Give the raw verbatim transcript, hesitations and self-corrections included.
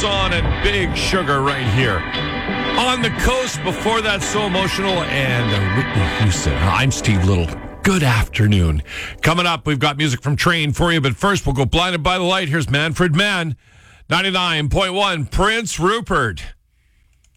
Son and Big Sugar right here. On the Coast, before that, So Emotional, and uh, Whitney Houston. I'm Steve Little. Good afternoon. Coming up, we've got music from Train for you, but first we'll go Blinded by the Light. Here's Manfred Mann, ninety-nine point one, Prince Rupert.